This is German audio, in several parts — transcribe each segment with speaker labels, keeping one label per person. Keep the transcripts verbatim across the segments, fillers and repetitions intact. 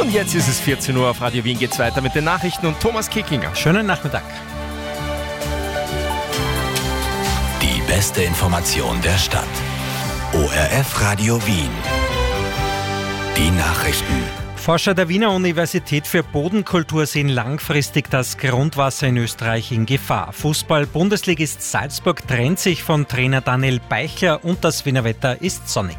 Speaker 1: Und jetzt ist es vierzehn Uhr auf Radio Wien, geht's weiter mit den Nachrichten und Thomas Kickinger.
Speaker 2: Schönen Nachmittag.
Speaker 3: Die beste Information der Stadt. O R F Radio Wien. Die Nachrichten.
Speaker 2: Forscher der Wiener Universität für Bodenkultur sehen langfristig das Grundwasser in Österreich in Gefahr. Fußball-Bundesligist Salzburg trennt sich von Trainer Daniel Beichler und das Wiener Wetter ist sonnig.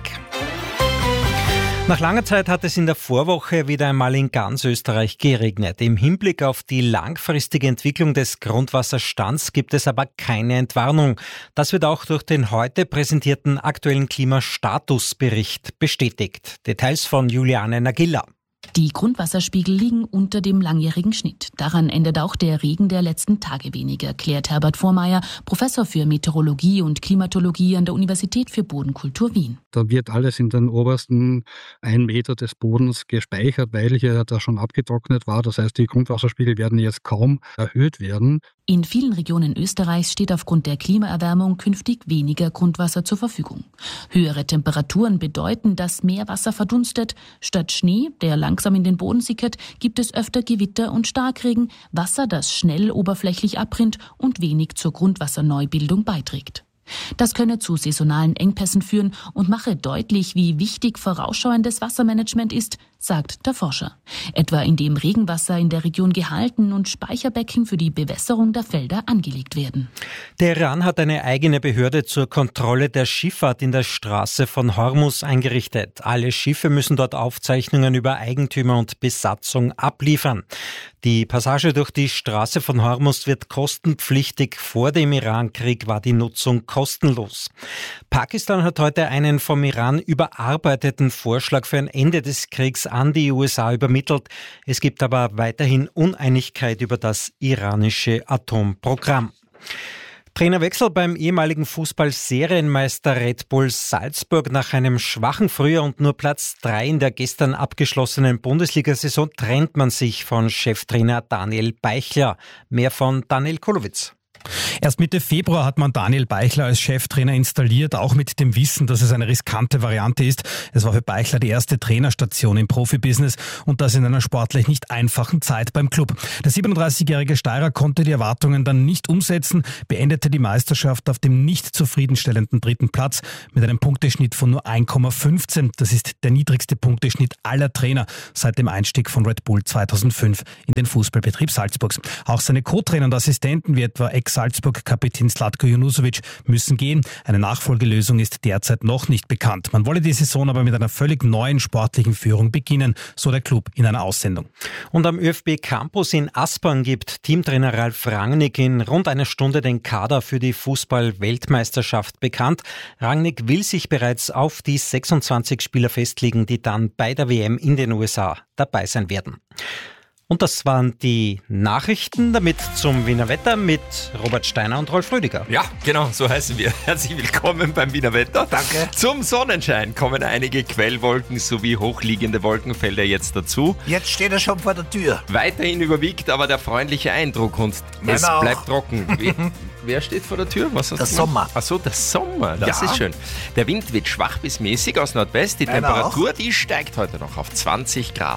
Speaker 2: Nach langer Zeit hat es in der Vorwoche wieder einmal in ganz Österreich geregnet. Im Hinblick auf die langfristige Entwicklung des Grundwasserstands gibt es aber keine Entwarnung. Das wird auch durch den heute präsentierten aktuellen Klimastatusbericht bestätigt. Details von Juliane Nagilla.
Speaker 4: Die Grundwasserspiegel liegen unter dem langjährigen Schnitt. Daran ändert auch der Regen der letzten Tage wenig, erklärt Herbert Vormeier, Professor für Meteorologie und Klimatologie an der Universität für Bodenkultur Wien.
Speaker 5: Da wird alles in den obersten ein Meter des Bodens gespeichert, weil hier da schon abgetrocknet war. Das heißt, die Grundwasserspiegel werden jetzt kaum erhöht werden.
Speaker 4: In vielen Regionen Österreichs steht aufgrund der Klimaerwärmung künftig weniger Grundwasser zur Verfügung. Höhere Temperaturen bedeuten, dass mehr Wasser verdunstet. Statt Schnee, der langsam in den Boden sickert, gibt es öfter Gewitter und Starkregen, Wasser, das schnell oberflächlich abrinnt und wenig zur Grundwasserneubildung beiträgt. Das könne zu saisonalen Engpässen führen und mache deutlich, wie wichtig vorausschauendes Wassermanagement ist, sagt der Forscher. Etwa indem Regenwasser in der Region gehalten und Speicherbecken für die Bewässerung der Felder angelegt werden.
Speaker 2: Der Iran hat eine eigene Behörde zur Kontrolle der Schifffahrt in der Straße von Hormuz eingerichtet. Alle Schiffe müssen dort Aufzeichnungen über Eigentümer und Besatzung abliefern. Die Passage durch die Straße von Hormuz wird kostenpflichtig. Vor dem Irankrieg war die Nutzung kostenlos. Pakistan hat heute einen vom Iran überarbeiteten Vorschlag für ein Ende des Kriegs an die U S A übermittelt. Es gibt aber weiterhin Uneinigkeit über das iranische Atomprogramm. Trainerwechsel beim ehemaligen Fußball-Serienmeister Red Bull Salzburg. Nach einem schwachen Frühjahr und nur Platz drei in der gestern abgeschlossenen Bundesliga-Saison trennt man sich von Cheftrainer Daniel Beichler. Mehr von Daniel Kolowitz.
Speaker 6: Erst Mitte Februar hat man Daniel Beichler als Cheftrainer installiert, auch mit dem Wissen, dass es eine riskante Variante ist. Es war für Beichler die erste Trainerstation im Profibusiness und das in einer sportlich nicht einfachen Zeit beim Club. Der siebenunddreißigjährige Steirer konnte die Erwartungen dann nicht umsetzen, beendete die Meisterschaft auf dem nicht zufriedenstellenden dritten Platz mit einem Punkteschnitt von nur eins Komma fünfzehn. Das ist der niedrigste Punkteschnitt aller Trainer seit dem Einstieg von Red Bull zweitausendfünf in den Fußballbetrieb Salzburgs. Auch seine Co-Trainer und Assistenten wie etwa Ex-Salzburg-Kapitän Zlatko Junusovic müssen gehen. Eine Nachfolgelösung ist derzeit noch nicht bekannt. Man wolle die Saison aber mit einer völlig neuen sportlichen Führung beginnen, so der Club in einer Aussendung.
Speaker 2: Und am ÖFB Campus in Aspern gibt Teamtrainer Ralf Rangnick in rund einer Stunde den Kader für die Fußball-Weltmeisterschaft bekannt. Rangnick will sich bereits auf die sechsundzwanzig Spieler festlegen, die dann bei der W M in den U S A dabei sein werden. Und das waren die Nachrichten, damit zum Wiener Wetter mit Robert Steiner und Rolf Rüdiger.
Speaker 1: Ja, genau, so heißen wir. Herzlich willkommen beim Wiener Wetter. Danke. Zum Sonnenschein kommen einige Quellwolken sowie hochliegende Wolkenfelder jetzt dazu.
Speaker 7: Jetzt steht er schon vor der Tür.
Speaker 1: Weiterhin überwiegt aber der freundliche Eindruck und
Speaker 7: Meiner
Speaker 1: es
Speaker 7: auch.
Speaker 1: bleibt trocken. Wie, wer steht vor der Tür? Was hast
Speaker 7: Der
Speaker 1: du
Speaker 7: Sommer.
Speaker 1: Ach so, der Sommer, das
Speaker 7: Ja.
Speaker 1: ist schön. Der Wind weht schwach bis mäßig aus Nordwest. Die
Speaker 7: Meiner
Speaker 1: Temperatur, die steigt heute noch auf zwanzig Grad.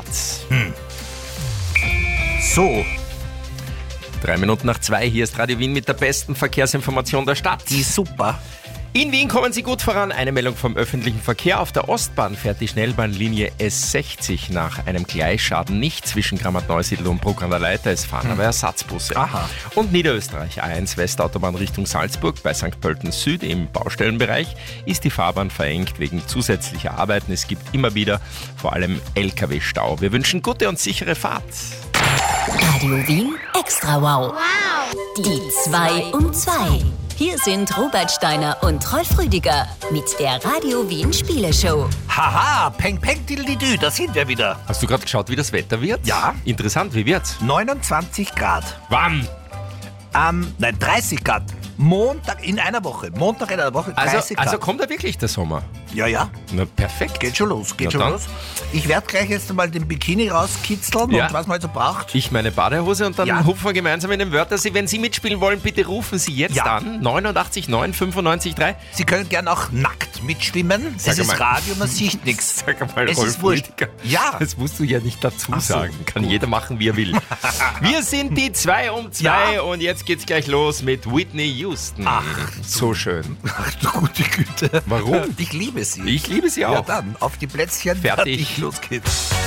Speaker 7: So,
Speaker 1: Drei Minuten nach zwei, hier ist Radio Wien mit der besten Verkehrsinformation der Stadt.
Speaker 7: die super.
Speaker 1: In Wien kommen Sie gut voran. Eine Meldung vom öffentlichen Verkehr. Auf der Ostbahn fährt die Schnellbahnlinie S sechzig nach einem Gleisschaden nicht zwischen Grammat-Neusiedl und Bruck an der Leiter. Es fahren aber Ersatzbusse.
Speaker 7: Aha.
Speaker 1: Und Niederösterreich A eins Westautobahn Richtung Salzburg bei Sankt Pölten Süd im Baustellenbereich ist die Fahrbahn verengt wegen zusätzlicher Arbeiten. Es gibt immer wieder vor allem L K W-Stau. Wir wünschen gute und sichere Fahrt.
Speaker 8: Radio Wien Extra Wow. Die zwei um zwei. Hier sind Robert Steiner und Rolf Rüdiger mit der Radio Wien Spieleshow.
Speaker 7: Haha, peng peng diddly-dü, da sind wir wieder.
Speaker 1: Hast du gerade geschaut, wie das Wetter wird?
Speaker 7: Ja.
Speaker 1: Interessant, wie wird's?
Speaker 7: neunundzwanzig Grad.
Speaker 1: Wann?
Speaker 7: Ähm, nein, dreißig Grad. Montag in einer Woche. Montag in einer Woche, dreißig
Speaker 1: Also,
Speaker 7: Grad.
Speaker 1: also kommt da wirklich der Sommer?
Speaker 7: Ja, ja.
Speaker 1: Na, perfekt.
Speaker 7: Geht schon los, geht
Speaker 1: Na
Speaker 7: schon
Speaker 1: dann.
Speaker 7: los. Ich werde gleich jetzt mal den Bikini rauskitzeln
Speaker 1: Ja.
Speaker 7: und was man also braucht.
Speaker 1: Ich meine Badehose und dann
Speaker 7: Ja.
Speaker 1: hupfen wir gemeinsam in den Wörtersee. Wenn Sie mitspielen wollen, bitte rufen Sie jetzt
Speaker 7: Ja.
Speaker 1: an. neunundachtzig neun fünfundneunzig drei.
Speaker 7: Sie können gern auch nackt mitschwimmen.
Speaker 1: Sag
Speaker 7: Es ist
Speaker 1: mal.
Speaker 7: Radio, man sieht nichts.
Speaker 1: Sag mal,
Speaker 7: Es
Speaker 1: Rolf
Speaker 7: ist wurscht.
Speaker 1: Rüdiger.
Speaker 7: Ja.
Speaker 1: Das musst du ja nicht dazu
Speaker 7: Ach so,
Speaker 1: sagen. Kann jeder machen, wie er will. Wir sind die zwei um zwei
Speaker 7: Ja.
Speaker 1: und jetzt geht's gleich los mit Whitney Houston.
Speaker 7: Ach,
Speaker 1: so schön.
Speaker 7: Ach du gute Güte.
Speaker 1: Warum?
Speaker 7: Ich liebe sie.
Speaker 1: Ich liebe sie
Speaker 7: Ja,
Speaker 1: auch.
Speaker 7: dann auf die Plätzchen.
Speaker 1: Fertig.
Speaker 7: Los geht's.